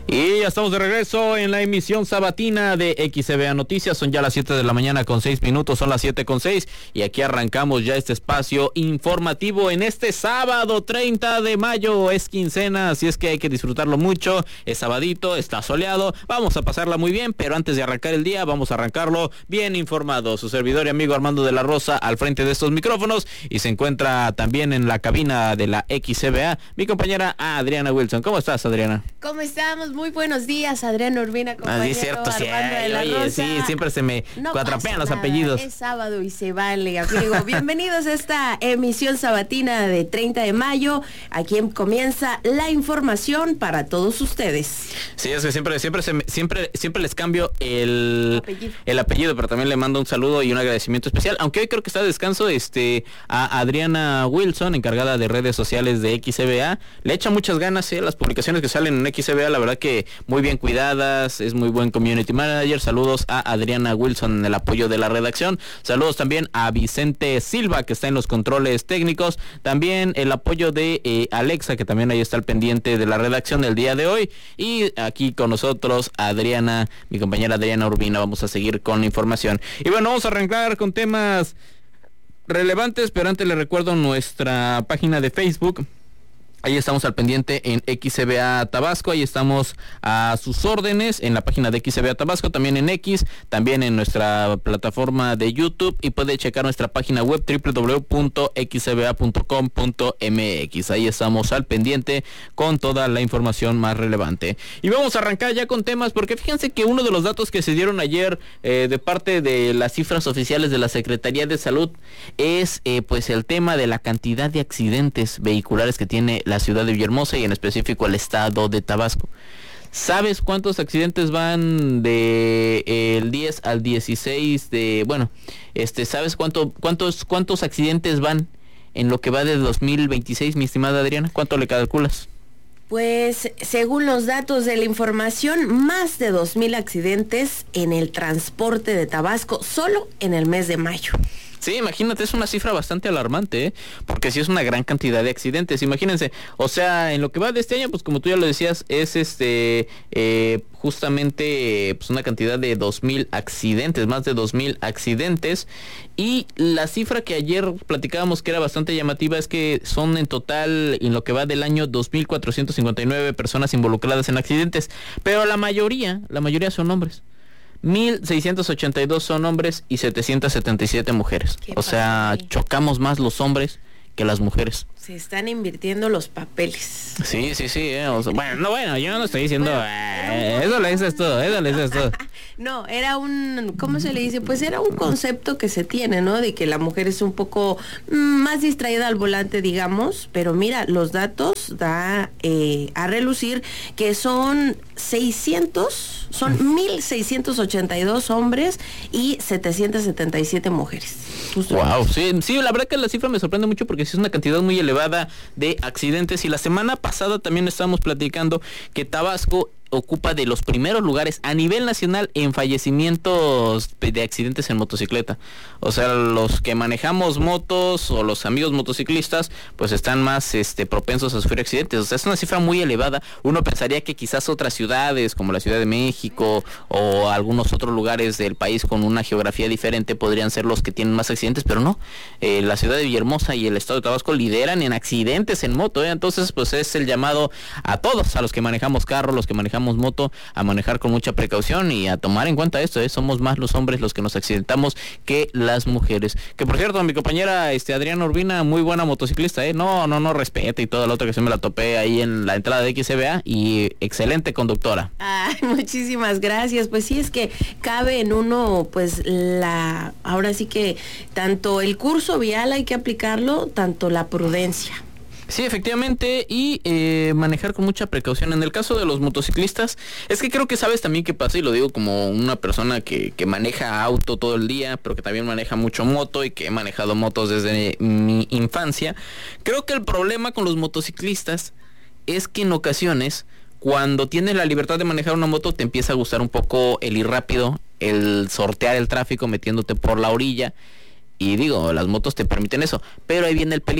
Y ya estamos de regreso en la emisión sabatina de XCBA Noticias. Son ya las 7 de la mañana con 6 minutos, son las 7:06 y aquí arrancamos ya este espacio informativo en este sábado 30 de mayo. Es quincena, así es que hay que disfrutarlo mucho. Es sabadito, está soleado, vamos a pasarla muy bien, pero antes de arrancar el día vamos a arrancarlo bien informado. Su servidor y amigo Armando de la Rosa al frente de estos micrófonos, y se encuentra también en la cabina de la XCBA mi compañera Adriana Wilson. ¿Cómo estás, Adriana? ¿Cómo estamos? Muy buenos días, Adriana Urbina, compañero. Es cierto, sí, de la oye, Rosa. Sí, siempre se me cuatrapean los nada, apellidos. Es sábado y se vale, amigo. Bienvenidos a esta emisión sabatina de 30 de mayo. Aquí comienza la información para todos ustedes. Sí, es que siempre les cambio el apellido, pero también le mando un saludo y un agradecimiento especial. Aunque hoy creo que está de descanso, a Adriana Wilson, encargada de redes sociales de XCBA. Le echa muchas ganas, las publicaciones que salen en XCBA, la verdad que muy bien cuidadas, es muy buen community manager. Saludos a Adriana Wilson en el apoyo de la redacción. Saludos también a Vicente Silva, que está en los controles técnicos. También el apoyo de Alexa, que también ahí está al pendiente de la redacción del día de hoy. Y aquí con nosotros Adriana, mi compañera Adriana Urbina. Vamos a seguir con la información. Y bueno, vamos a arrancar con temas relevantes, pero antes les recuerdo nuestra página de Facebook. Ahí estamos al pendiente en XCBA Tabasco, ahí estamos a sus órdenes en la página de XCBA Tabasco, también en X, también en nuestra plataforma de YouTube, y puede checar nuestra página web www.xcba.com.mx. Ahí estamos al pendiente con toda la información más relevante. Y vamos a arrancar ya con temas, porque fíjense que uno de los datos que se dieron ayer de parte de las cifras oficiales de la Secretaría de Salud es pues el tema de la cantidad de accidentes vehiculares que tiene la ciudad de Villahermosa y en específico el estado de Tabasco. ¿Sabes cuántos accidentes van de el 10 al 16 ¿sabes cuántos accidentes van en lo que va de 2026, mi estimada Adriana? ¿Cuánto le calculas? Pues, según los datos de la información, más de 2,000 accidentes en el transporte de Tabasco, solo en el mes de mayo. Sí, imagínate, es una cifra bastante alarmante, porque sí es una gran cantidad de accidentes. Imagínense, o sea, en lo que va de este año, pues como tú ya lo decías, es justamente pues una cantidad de 2,000 accidentes, más de 2,000 accidentes. Y la cifra que ayer platicábamos que era bastante llamativa es que son en total, en lo que va del año, 2,459 personas involucradas en accidentes, pero la mayoría son hombres. 1,682 son hombres y 777 mujeres. O sea, chocamos más los hombres que las mujeres. Se están invirtiendo los papeles. Sí. O sea, yo no estoy diciendo... eso le dices tú. No, era ¿cómo se le dice? Pues era un concepto que se tiene, ¿no? De que la mujer es un poco más distraída al volante, digamos. Pero mira, los datos da a relucir que son 1,682 hombres y 777 mujeres. Wow, sí, la verdad que la cifra me sorprende mucho porque sí es una cantidad muy elevada de accidentes. Y la semana pasada también estábamos platicando que Tabasco ocupa de los primeros lugares a nivel nacional en fallecimientos de accidentes en motocicleta. O sea, los que manejamos motos o los amigos motociclistas pues están más propensos a sufrir accidentes. O sea, es una cifra muy elevada. Uno pensaría que quizás otras ciudades como la Ciudad de México o algunos otros lugares del país con una geografía diferente podrían ser los que tienen más accidentes, pero no. La ciudad de Villahermosa y el estado de Tabasco lideran en accidentes en moto, Entonces pues es el llamado a todos, a los que manejamos carro, los que manejamos moto, a manejar con mucha precaución y a tomar en cuenta esto, somos más los hombres los que nos accidentamos que las mujeres. Que por cierto, mi compañera Adriana Urbina, muy buena motociclista, no respeta y toda la otra que se me la topé ahí en la entrada de XCBA, y excelente conductora. Ay, muchísimas gracias. Pues sí, es que cabe en uno, pues ahora sí que tanto el curso vial hay que aplicarlo, tanto la prudencia. Sí, efectivamente, y manejar con mucha precaución. En el caso de los motociclistas, es que creo que sabes también qué pasa, y lo digo como una persona que maneja auto todo el día, pero que también maneja mucho moto y que he manejado motos desde mi infancia. Creo que el problema con los motociclistas es que en ocasiones, cuando tienes la libertad de manejar una moto, te empieza a gustar un poco el ir rápido, el sortear el tráfico metiéndote por la orilla. Y digo, las motos te permiten eso, pero ahí viene el peligro,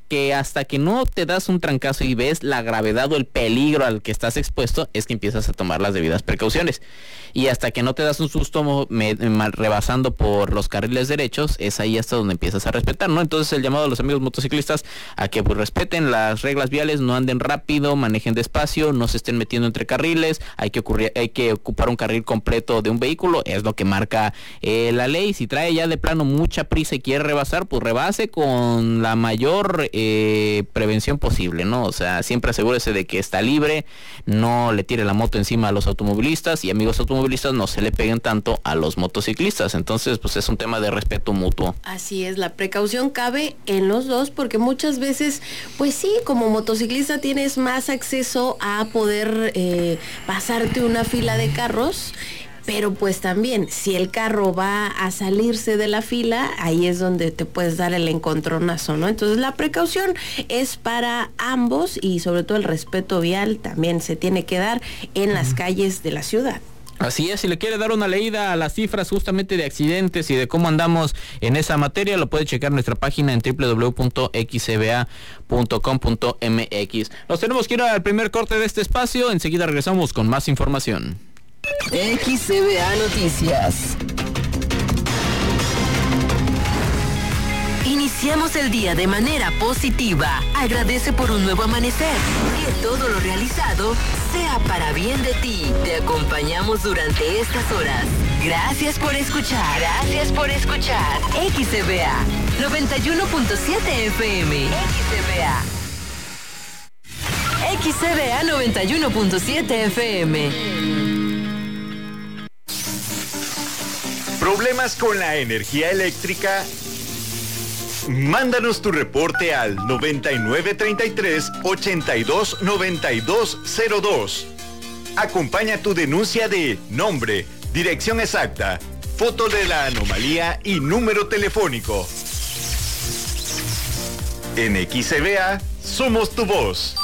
que hasta que no te das un trancazo y ves la gravedad o el peligro al que estás expuesto, es que empiezas a tomar las debidas precauciones. Y hasta que no te das un susto rebasando por los carriles derechos, es ahí hasta donde empiezas a respetar, ¿no? Entonces el llamado a los amigos motociclistas a que pues respeten las reglas viales, no anden rápido, manejen despacio, no se estén metiendo entre carriles, hay que ocupar un carril completo de un vehículo, es lo que marca la ley. Si trae ya de plano mucha prisa y quiere rebasar, pues rebase con la mayor prevención posible, ¿no? O sea, siempre asegúrese de que está libre, no le tire la moto encima a los automovilistas, y amigos automovilistas, no se le peguen tanto a los motociclistas. Entonces, pues es un tema de respeto mutuo. Así es, la precaución cabe en los dos, porque muchas veces, pues sí, como motociclista tienes más acceso a poder pasarte una fila de carros. Pero pues también, si el carro va a salirse de la fila, ahí es donde te puedes dar el encontronazo, ¿no? Entonces la precaución es para ambos, y sobre todo el respeto vial también se tiene que dar en las calles de la ciudad. Así es, si le quiere dar una leída a las cifras justamente de accidentes y de cómo andamos en esa materia, lo puede checar en nuestra página en www.xcba.com.mx. Nos tenemos que ir al primer corte de este espacio, enseguida regresamos con más información. XCBA Noticias. Iniciamos el día de manera positiva. Agradece por un nuevo amanecer. Que todo lo realizado sea para bien de ti. Te acompañamos durante estas horas. Gracias por escuchar. Gracias por escuchar. XCBA 91.7 FM. XCBA 91.7 FM. ¿Problemas con la energía eléctrica? Mándanos tu reporte al 9933-829202. Acompaña tu denuncia de nombre, dirección exacta, foto de la anomalía y número telefónico. En XCBA, somos tu voz.